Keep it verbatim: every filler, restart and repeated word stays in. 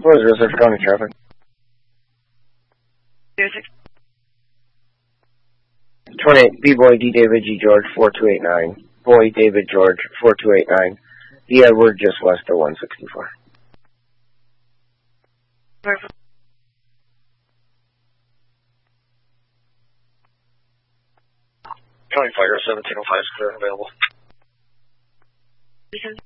What is Research County traffic? twenty-eight, B-Boy, D. David, G. George, four two eight nine. Boy, David, George, four two eight nine. D. Edward, just west of one sixty-four. Perfect. County Fire, seventeen oh five is clear and available.